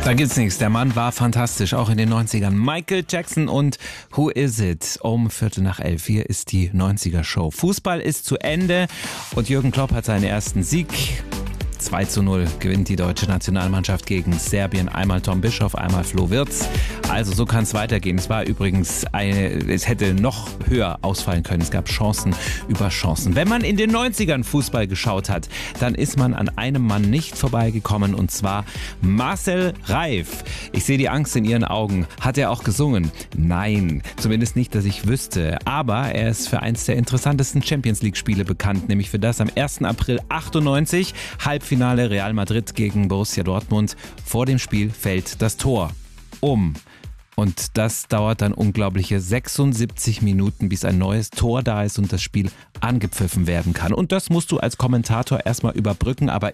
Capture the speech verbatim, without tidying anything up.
Da gibt's nichts. Der Mann war fantastisch, auch in den neunzigern. Michael Jackson und Who Is It? Um Viertel nach elf. Hier ist die neunziger-Show. Fußball ist zu Ende und Jürgen Klopp hat seinen ersten Sieg. zwei zu null gewinnt die deutsche Nationalmannschaft gegen Serbien. Einmal Tom Bischoff, einmal Flo Wirtz. Also so kann es weitergehen. Es war übrigens eine, es hätte noch höher ausfallen können. Es gab Chancen über Chancen. Wenn man in den neunzigern Fußball geschaut hat, dann ist man an einem Mann nicht vorbeigekommen, und zwar Marcel Reif. Ich sehe die Angst in Ihren Augen. Hat er auch gesungen? Nein, zumindest nicht, dass ich wüsste. Aber er ist für eins der interessantesten Champions-League-Spiele bekannt, nämlich für das am ersten April achtundneunzig, Halbfinale Real Madrid gegen Borussia Dortmund. Vor dem Spiel fällt das Tor um. Und das dauert dann unglaubliche sechsundsiebzig Minuten, bis ein neues Tor da ist und das Spiel angepfiffen werden kann. Und das musst du als Kommentator erstmal überbrücken. Aber